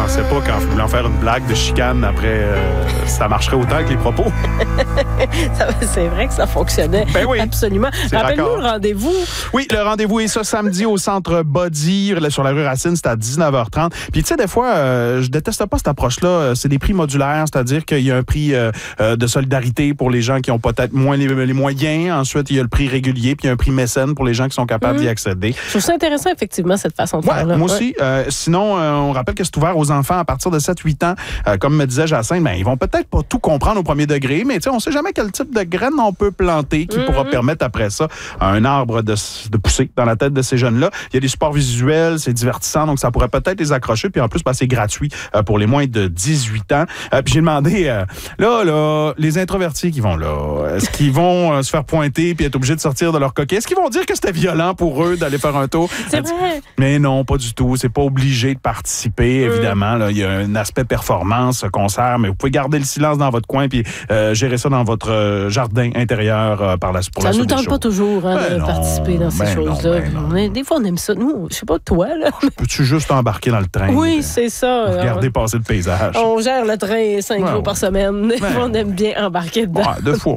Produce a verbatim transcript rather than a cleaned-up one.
pensais pas qu'en voulant faire une blague de chicane, après, euh, ça marcherait autant que les propos. Ça, c'est vrai que ça fonctionnait. Ben oui. Absolument. Rappelle-nous le rendez-vous. Oui, le rendez-vous est ça samedi au centre Body, sur la rue Racine, c'est à dix-neuf heures trente. Puis tu sais, des fois, euh, je déteste pas cette approche-là. C'est des prix modulaires, c'est-à-dire qu'il y a un prix euh, de solidarité pour les gens qui ont peut-être moins les, les moyens. Ensuite, il y a le prix régulier, puis il y a un prix mécène pour les gens qui sont capables mmh. d'y accéder. Je trouve ça intéressant, effectivement, cette façon de ouais, faire. Là. Moi ouais. aussi. Euh, sinon, euh, on rappelle que c'est ouvert aux enfants à partir de sept huit ans. Euh, comme me disait Jacinthe, ben, ils vont peut-être pas tout comprendre au premier degré, mais on sait jamais quel type de graines on peut planter qui mmh. pourra permettre après ça à un arbre de, de pousser dans la tête de ces jeunes-là. Il y a des supports visuels, c'est divertissant, donc ça pourrait peut-être les accrocher. Puis en plus, ben, c'est gratuit euh, pour les moins de dix-huit ans. Euh, puis j'ai demandé, euh, là, là, les introvertis qui vont là, est-ce qu'ils vont euh, se faire pointer puis être obligés de sortir de leur coquille? Est-ce qu'ils vont dire que c'était violent pour eux d'aller faire un tour? C'est vrai. Mais non, pas du tout. C'est pas obligé de participer, mmh. évidemment. Là, il y a un aspect performance, concert, mais vous pouvez garder le silence dans votre coin puis euh, gérer ça dans votre euh, jardin intérieur euh, par la pour Ça la nous tente pas toujours hein, ben de non, participer dans ces ben choses-là. Non, ben des fois, on aime ça. Nous, je sais pas toi, là. Peux-tu juste embarquer dans le train? Oui, c'est ça. Regarder passer le paysage. On gère le train cinq ouais, jours par semaine. Ben, on aime bien embarquer dedans. Ouais, deux fois.